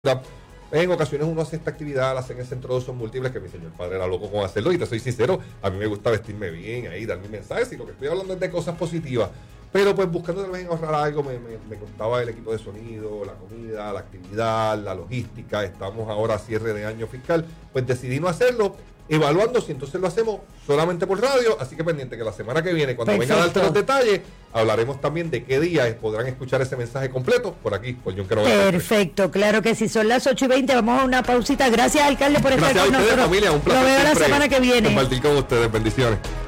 En ocasiones uno hace esta actividad, la hace en el centro de usos múltiples, que mi señor padre era loco con hacerlo, y te soy sincero, a mí me gusta vestirme bien, ahí, dar mis mensajes, y lo que estoy hablando es de cosas positivas. Pero pues buscando tal vez ahorrar algo, me contaba el equipo de sonido, la comida, la actividad, la logística, estamos ahora a cierre de año fiscal, pues decidí no hacerlo, evaluando si entonces lo hacemos solamente por radio, así que pendiente que la semana que viene, cuando venga a darte los detalles, hablaremos también de qué día podrán escuchar ese mensaje completo por aquí, por Junquero. Perfecto, claro que sí, son las 8:20, vamos a una pausita. Gracias, alcalde, por estar con nosotros. Familia, un placer. Lo veo la semana que viene. Compartir con ustedes, bendiciones.